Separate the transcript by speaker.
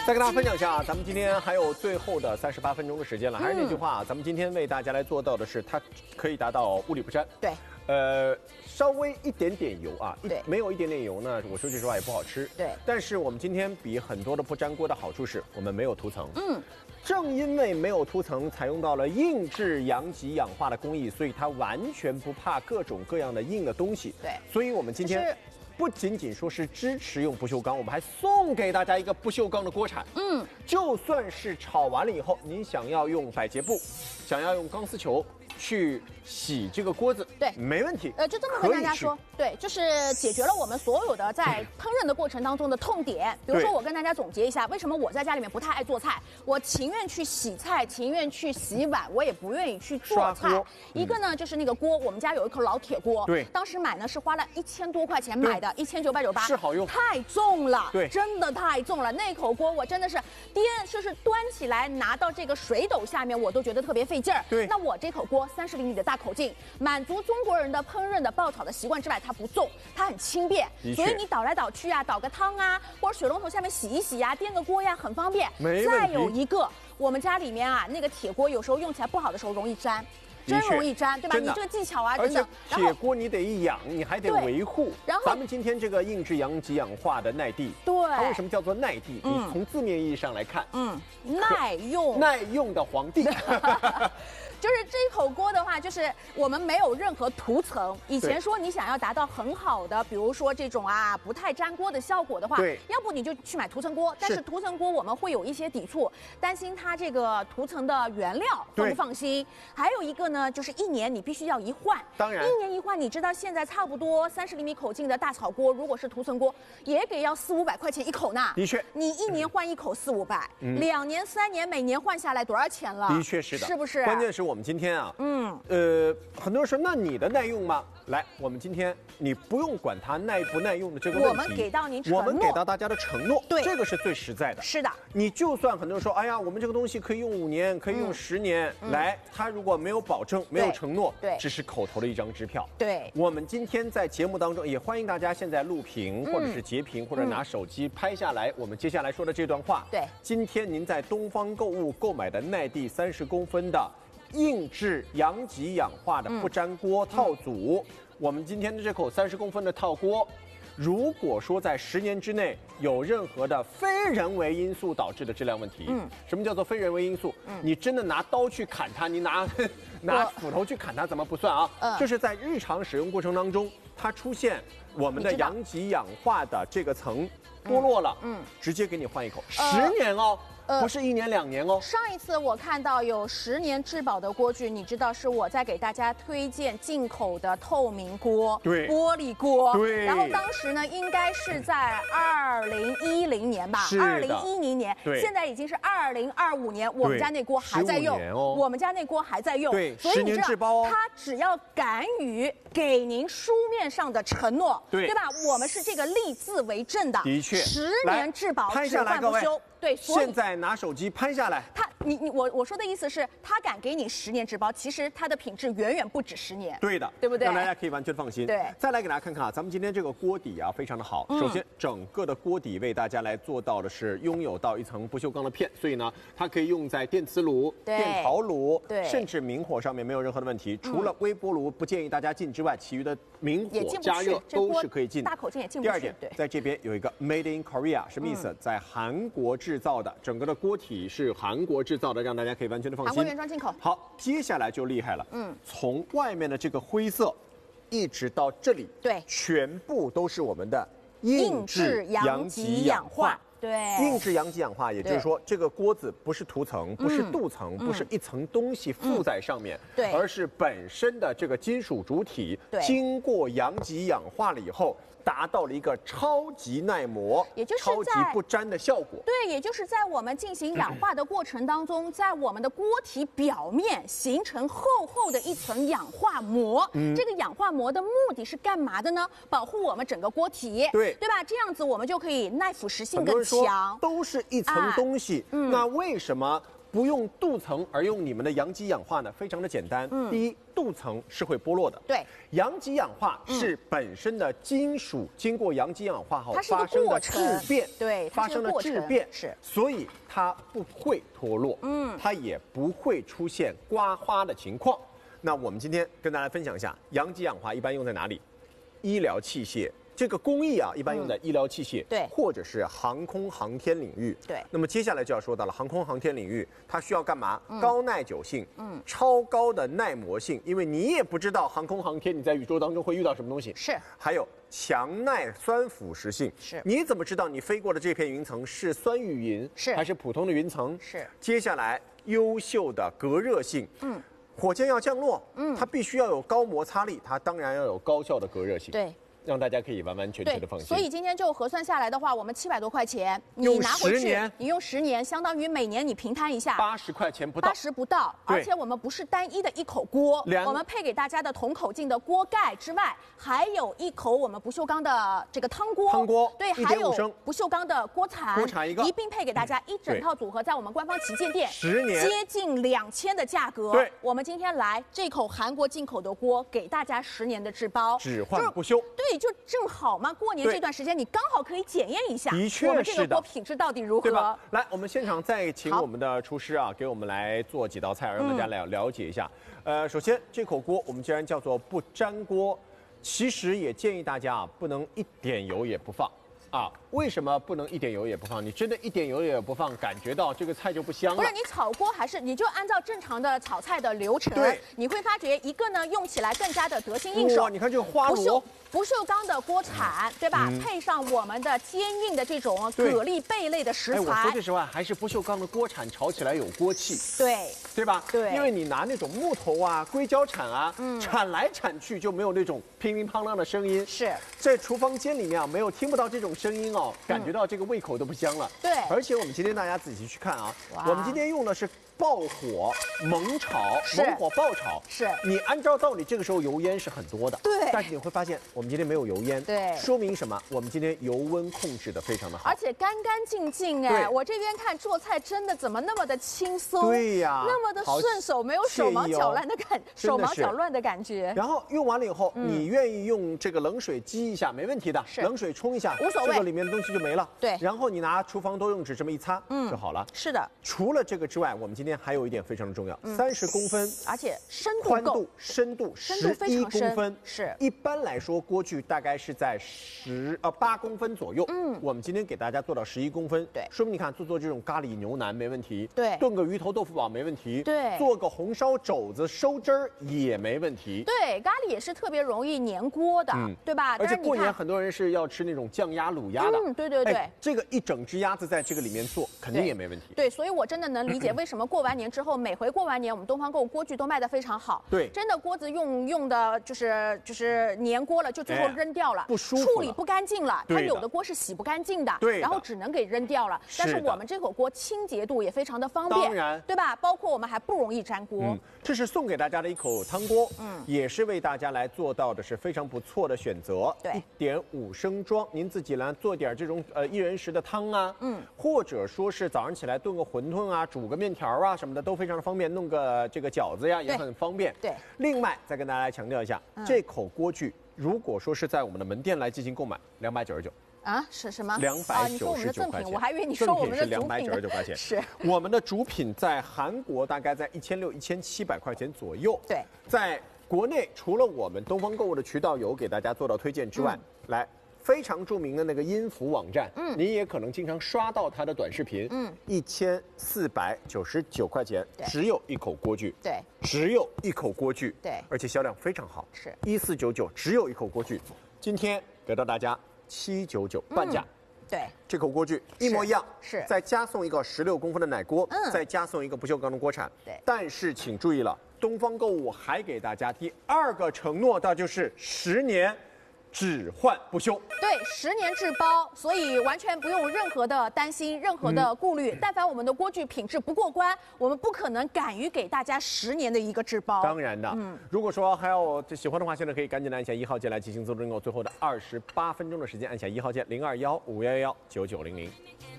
Speaker 1: 再跟大家分享一下啊，咱们今天还有最后的38分钟的时间了。还是那句话啊，咱们今天为大家来做到的是，它可以达到无理不沾。
Speaker 2: 对。
Speaker 1: 稍微一点点油啊，
Speaker 2: 对，
Speaker 1: 没有一点点油呢，我说句实话也不好吃。
Speaker 2: 对。
Speaker 1: 但是我们今天比很多的不粘锅的好处是我们没有涂层。正因为没有涂层，采用到了硬质阳极氧化的工艺，所以它完全不怕各种各样的硬的东西。
Speaker 2: 对。
Speaker 1: 所以我们今天不仅仅说是支持用不锈钢，我们还送给大家一个不锈钢的锅铲。就算是炒完了以后，您想要用百洁布，想要用钢丝球去洗这个锅子，
Speaker 2: 对，
Speaker 1: 没问题。
Speaker 2: 就这么跟大家说，对，就是解决了我们所有的在烹饪的过程当中的痛点。比如说，我跟大家总结一下，为什么我在家里面不太爱做菜，我情愿去洗菜，情愿去洗碗，我也不愿意去做菜。一个呢，就是那个锅，我们家有一口老铁锅，
Speaker 1: 对，
Speaker 2: 当时买呢是花了1000多块钱买的，1998，
Speaker 1: 是好用，
Speaker 2: 太重了，
Speaker 1: 对，
Speaker 2: 真的太重了。那口锅我真的是就是端起来拿到这个水斗下面，我都觉得特别费劲儿。
Speaker 1: 对，
Speaker 2: 那我这口锅30厘米的大口径，满足中国人的烹饪的爆炒的习惯之外，它不重，它很轻便，所以你倒来倒去啊，倒个汤啊，或者水龙头下面洗一洗呀，颠个锅呀，很方便。再有一个，我们家里面啊，那个铁锅有时候用起来不好的时候容易粘。真容易粘，对吧？你这个技巧啊，真的。
Speaker 1: 而且铁锅你得养，你还得维护。
Speaker 2: 然后
Speaker 1: 咱们今天这个硬质阳极氧化的耐地，
Speaker 2: 对，
Speaker 1: 它为什么叫做耐地？你从字面意义上来看，
Speaker 2: 耐用，
Speaker 1: 耐用的皇帝。
Speaker 2: 就是这口锅的话，就是我们没有任何涂层。以前说你想要达到很好的，比如说这种不太粘锅的效果的话，
Speaker 1: 对，
Speaker 2: 要不你就去买涂层锅。但是涂层锅我们会有一些抵触，担心它这个涂层的原料放不放心。还有一个呢，就是1年你必须要一换。
Speaker 1: 当然
Speaker 2: ，1年一换，你知道现在差不多30厘米口径的大炒锅，如果是涂层锅，也给要400-500块钱一口呢。
Speaker 1: 的确，
Speaker 2: 你1年换一口400-500，2年3年每年换下来多少钱了？
Speaker 1: 的确是的，
Speaker 2: 是不是？
Speaker 1: 关键是我们今天啊，很多人说，那你的耐用吗？来，我们今天你不用管它耐不耐用的这个问题，
Speaker 2: 我们给到您承诺，
Speaker 1: 我们给到大家的承诺，
Speaker 2: 对，
Speaker 1: 这个是最实在的。
Speaker 2: 是的，
Speaker 1: 你就算很多人说，哎呀，我们这个东西可以用5年，可以用10年，来，它如果没有保证，没有承诺，
Speaker 2: 对，
Speaker 1: 只是口头的一张支票。
Speaker 2: 对，
Speaker 1: 我们今天在节目当中也欢迎大家现在录屏，或者是截屏，或者拿手机拍下来我们接下来说的这段话。
Speaker 2: 对，
Speaker 1: 今天您在东方购物购买的耐地30公分的硬质阳极氧化的不粘锅套组，我们今天的这口30公分的套锅，如果说在10年之内有任何的非人为因素导致的质量问题，什么叫做非人为因素？你真的拿刀去砍它，你拿斧头去砍它，怎么不算啊？就是在日常使用过程当中，它出现我们的阳极氧化的这个层脱落了，直接给你换一口，10年哦。不是1年2年哦。
Speaker 2: 上一次我看到有10年质保的锅具，你知道是我在给大家推荐进口的透明锅，
Speaker 1: 对，
Speaker 2: 玻璃锅，
Speaker 1: 对。
Speaker 2: 然后当时呢，应该是在2010年吧，2010年，
Speaker 1: 对，
Speaker 2: 现在已经是2025年，我们家那锅还在用，我们家那锅还在用，
Speaker 1: 对，
Speaker 2: 所以你
Speaker 1: 10年质保哦。
Speaker 2: 他只要敢于给您书面上的承诺，对吧？我们是这个立字为证的，
Speaker 1: 的确
Speaker 2: ，10年质保，只换不修。对，
Speaker 1: 现在拿手机拍下来。
Speaker 2: 我说的意思是，他敢给你10年质保，其实它的品质远远不止10年。
Speaker 1: 对的，
Speaker 2: 对不对？
Speaker 1: 让大家可以完全放心。
Speaker 2: 对，
Speaker 1: 再来给大家看看啊，咱们今天这个锅底啊非常的好。首先，整个的锅底为大家来做到的是拥有到一层不锈钢的片，所以呢，它可以用在电磁炉、电陶炉，甚至明火上面没有任何的问题。除了微波炉不建议大家进之外，其余的明火加热都是可以进的。
Speaker 2: 大口径也进不去。
Speaker 1: 第二点，在这边有一个 Made in Korea， 什么意思？在韩国制造的，整个的锅体是韩国制造的，让大家可以完全的放心。
Speaker 2: 韩国原装进口。
Speaker 1: 好，接下来就厉害了。从外面的这个灰色，一直到这里，
Speaker 2: 对，
Speaker 1: 全部都是我们的硬质阳极氧化。
Speaker 2: 对，
Speaker 1: 硬质阳极氧化，也就是说，这个锅子不是涂层，不是镀层，不是一层东西附在上面，
Speaker 2: 对，
Speaker 1: 而是本身的这个金属主体，经过阳极氧化了以后，达到了一个超级耐磨，
Speaker 2: 也就是
Speaker 1: 超级不粘的效果。
Speaker 2: 对，也就是在我们进行氧化的过程当中，在我们的锅体表面形成厚厚的一层氧化膜。这个氧化膜的目的是干嘛的呢？保护我们整个锅体，对吧？这样子我们就可以耐腐蚀性更强。
Speaker 1: 都是一层东西，那为什么不用镀层而用你们的阳极氧化呢？非常的简单。第一，镀层是会剥落的。
Speaker 2: 对，
Speaker 1: 阳极氧化是本身的金属经过阳极氧化后发生的质变，
Speaker 2: 对，
Speaker 1: 发生的质变
Speaker 2: 是，
Speaker 1: 所以它不会脱落，它也不会出现刮花的情况。那我们今天跟大家分享一下，阳极氧化一般用在哪里？医疗器械。这个工艺啊，一般用在医疗器械，
Speaker 2: 对，
Speaker 1: 或者是航空航天领域，
Speaker 2: 对。
Speaker 1: 那么接下来就要说到了航空航天领域，它需要干嘛？高耐久性，超高的耐磨性，因为你也不知道航空航天你在宇宙当中会遇到什么东西，
Speaker 2: 是。
Speaker 1: 还有强耐酸腐蚀性，
Speaker 2: 是。
Speaker 1: 你怎么知道你飞过的这片云层是酸雨云，还是普通的云层？
Speaker 2: 是。
Speaker 1: 接下来优秀的隔热性，火箭要降落，它必须要有高摩擦力，它当然要有高效的隔热性，
Speaker 2: 对。
Speaker 1: 让大家可以完完全全的放心。
Speaker 2: 所以今天就核算下来的话，我们700多块钱，你拿回去，你用10年，相当于每年你平摊一下
Speaker 1: 80块钱不到
Speaker 2: ，80不到。而且我们不是单一的一口锅，我们配给大家的同口径的锅盖之外，还有一口我们不锈钢的这个汤锅，对，还有不锈钢的锅铲一个，一并配给大家一整套组合，在我们官方旗舰店
Speaker 1: 10年
Speaker 2: 接近2000的价格。
Speaker 1: 对，
Speaker 2: 我们今天来这口韩国进口的锅，给大家10年的质保，
Speaker 1: 只换不修。
Speaker 2: 对。就正好嘛，过年这段时间你刚好可以检验一下，
Speaker 1: 的确是的，
Speaker 2: 我们这个锅品质到底如何？
Speaker 1: 对吧？来，我们现场再请我们的厨师啊，给我们来做几道菜，让大家来了解一下。首先这口锅我们既然叫做不粘锅，其实也建议大家啊，不能一点油也不放。啊，为什么不能一点油也不放？你真的一点油也不放，感觉到这个菜就不香了。
Speaker 2: 不是，你炒锅还是你就按照正常的炒菜的流程，
Speaker 1: 对，
Speaker 2: 你会发觉一个呢用起来更加的得心应手。
Speaker 1: 哇，你看这个花螺，
Speaker 2: 不锈钢的锅铲，对吧？配上我们的坚硬的这种蛤蜊贝类的食材。
Speaker 1: 我说句实话，还是不锈钢的锅铲炒起来有锅气，对吧？
Speaker 2: 对，
Speaker 1: 因为你拿那种木头啊、硅胶铲啊，铲来铲去就没有那种乒乒乓乓的声音。
Speaker 2: 是
Speaker 1: 在厨房间里面啊，听不到这种声音哦，感觉到这个胃口都不香了。
Speaker 2: 对，
Speaker 1: 而且我们今天大家仔细去看啊，我们今天用的是爆火猛炒，猛火爆炒。
Speaker 2: 是
Speaker 1: 你按照道理这个时候油烟是很多的，
Speaker 2: 对。
Speaker 1: 但是你会发现我们今天没有油烟，
Speaker 2: 对，
Speaker 1: 说明什么？我们今天油温控制的非常的好，
Speaker 2: 而且干干净净哎。我这边看做菜真的怎么那么的轻松？
Speaker 1: 对呀，
Speaker 2: 那么的顺手，没有手忙脚乱的感觉。
Speaker 1: 然后用完了以后，你愿意用这个冷水激一下，没问题的，冷水冲一下，
Speaker 2: 无所谓，
Speaker 1: 这个里面的东西就没了。
Speaker 2: 对，
Speaker 1: 然后你拿厨房多用纸这么一擦，就好了。
Speaker 2: 是的。
Speaker 1: 除了这个之外，我们今天还有一点非常的重要，30公分，
Speaker 2: 而且
Speaker 1: 宽度、深度11公分。
Speaker 2: 是。
Speaker 1: 一般来说，锅具大概是在8公分左右。我们今天给大家做到11公分。
Speaker 2: 对。
Speaker 1: 说明你看做这种咖喱牛腩没问题。
Speaker 2: 对。
Speaker 1: 炖个鱼头豆腐煲没问题。
Speaker 2: 对。
Speaker 1: 做个红烧肘子收汁儿也没问题。
Speaker 2: 对，咖喱也是特别容易粘锅的，对吧？
Speaker 1: 而且过年很多人是要吃那种酱鸭、卤鸭的。
Speaker 2: 对。
Speaker 1: 这个一整只鸭子在这个里面做，肯定也没问题。
Speaker 2: 对，所以我真的能理解为什么过完年之后，每回过完年我们东方购物锅具都卖得非常好。
Speaker 1: 对，
Speaker 2: 真的锅子用的就是粘锅了，就最后扔掉了，
Speaker 1: 不舒服，
Speaker 2: 处理不干净了。它有的锅是洗不干净的，
Speaker 1: 对，
Speaker 2: 然后只能给扔掉了。但是我们这口锅清洁度也非常的方便，
Speaker 1: 当然，
Speaker 2: 对吧？包括我们还不容易粘锅。
Speaker 1: 这是送给大家的一口汤锅，也是为大家来做到的是非常不错的选择。
Speaker 2: 对
Speaker 1: ，1.5升装，您自己来做点这种1人食的汤啊，或者说是早上起来炖个馄饨啊、煮个面条啊什么的都非常的方便，弄个这个饺子呀也很方便。
Speaker 2: 对，
Speaker 1: 另外再跟大家来强调一下，这口锅具如果说是在我们的门店来进行购买，299。
Speaker 2: 啊，是什么
Speaker 1: ？299块钱，
Speaker 2: 我还以为你说我们的
Speaker 1: 主品是299块钱。
Speaker 2: 是
Speaker 1: 我们的主品在韩国大概在1600、1700块钱左右。
Speaker 2: 对，
Speaker 1: 在国内除了我们东方购物的渠道有给大家做到推荐之外，来非常著名的那个音符网站，您也可能经常刷到它的短视频，1499块钱，只有一口锅具，
Speaker 2: 对，
Speaker 1: 只有一口锅具，
Speaker 2: 对，
Speaker 1: 而且销量非常好，
Speaker 2: 是
Speaker 1: 1499，只有一口锅具，今天给到大家799半价。
Speaker 2: 对，
Speaker 1: 这口锅具一模一样，
Speaker 2: 是
Speaker 1: 再加送一个16公分的奶锅，再加送一个不锈钢的锅铲。
Speaker 2: 对，
Speaker 1: 但是请注意了，东方购物还给大家第2个承诺，那就是10年。只换不修，
Speaker 2: 对，10年质包，所以完全不用任何的担心，任何的顾虑。但凡我们的锅具品质不过关，我们不可能敢于给大家10年的一个质包。
Speaker 1: 当然的，如果说还有喜欢的话，现在可以赶紧的按下1号键来进行自助订购，最后的28分钟的时间按下1号键，0215119900。